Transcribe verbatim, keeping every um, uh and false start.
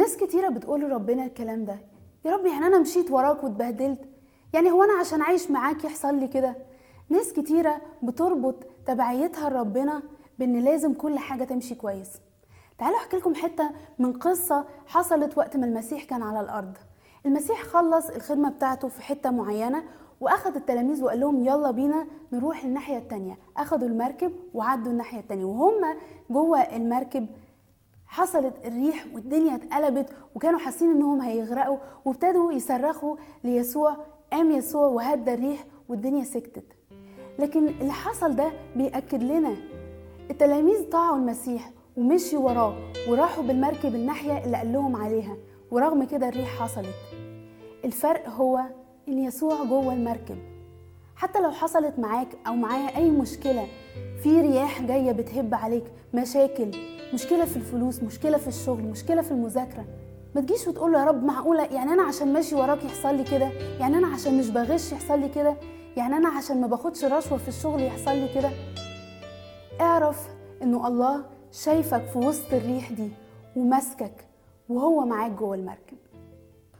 ناس كتيرة بتقول لربنا الكلام ده: يا رب يعني أنا مشيت وراك واتبهدلت، يعني هو أنا عشان عايش معاك يحصل لي كده؟ ناس كتيرة بتربط تبعيتها لربنا بأن لازم كل حاجة تمشي كويس. تعالوا أحكي لكم حتة من قصة حصلت وقت ما المسيح كان على الأرض. المسيح خلص الخدمة بتاعته في حتة معينة وأخذ التلاميذ وقال لهم يلا بينا نروح الناحية التانية. أخذوا المركب وعدوا الناحية التانية، وهم جوه المركب حصلت الريح والدنيا اتقلبت وكانوا حاسين انهم هيغرقوا، وابتدوا يصرخوا ليسوع. قام يسوع وهدى الريح والدنيا سكتت. لكن اللي حصل ده بيأكد لنا التلاميذ طاعوا المسيح ومشيوا وراه وراحوا بالمركب الناحية اللي قال لهم عليها، ورغم كده الريح حصلت. الفرق هو ان يسوع جوه المركب. حتى لو حصلت معاك او معايا اي مشكلة، في رياح جاية بتهب عليك، مشاكل، مشكلة في الفلوس، مشكلة في الشغل، مشكلة في المذاكرة، ما تجيش وتقول يا رب معقولة يعني أنا عشان ماشي وراك يحصل لي كده؟ يعني أنا عشان مش بغش يحصل لي كده؟ يعني أنا عشان ما باخدش رشوة في الشغل يحصل لي كده؟ اعرف إنه الله شايفك في وسط الريح دي وماسكك وهو معاك جوه المركب.